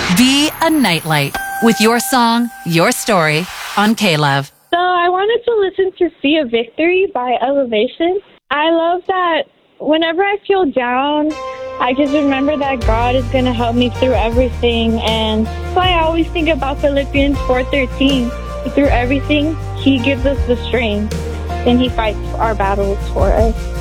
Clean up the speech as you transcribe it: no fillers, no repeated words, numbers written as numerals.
Be a nightlight with your song, your story on K-Love. So I wanted to listen to See a Victory by Elevation. I love that whenever I feel down, I just remember that God is going to help me through everything. And so I always think about Philippians 4:13. Through everything, He gives us the strength, and He fights our battles for us.